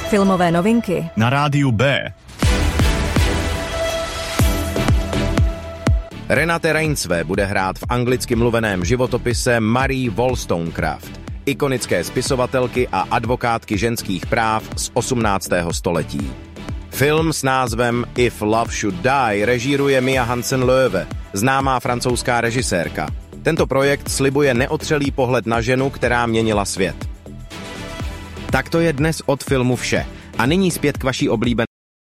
Filmové novinky na rádiu B. Renate Reinsve bude hrát v anglicky mluveném životopise Marie Wollstonecraft, ikonické spisovatelky a advokátky ženských práv z 18. století. Film s názvem If Love Should Die režíruje Mia Hansen-Löwe, známá francouzská režisérka. Tento projekt slibuje neotřelý pohled na ženu, která měnila svět. Tak to je dnes od filmu vše. A nyní zpět k vaší oblíbené